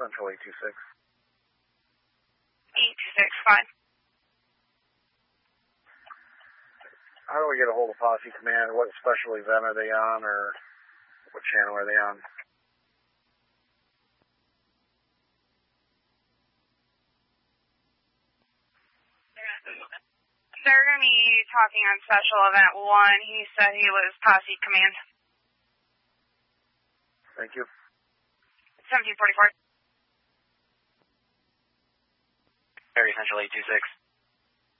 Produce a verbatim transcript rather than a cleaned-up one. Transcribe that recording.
Central eight two six. eight two six, fine. How do we get a hold of Posse Command? What special event are they on, or what channel are they on? They're going to be talking on Special Event one. He said he was Posse Command. Thank you. seventeen forty-four. Area Central eight two six.